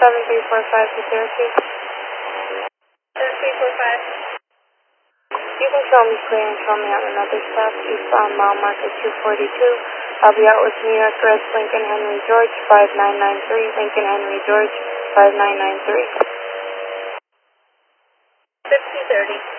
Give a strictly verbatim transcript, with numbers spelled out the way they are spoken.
seven three four five to Syracuse. seven three four five. You can show me clear and show me on another stop, eastbound mile marker two forty-two. I'll be out with New York Reds, Lincoln Henry George, five nine nine three, Lincoln Henry George, five nine nine three. fifteen thirty.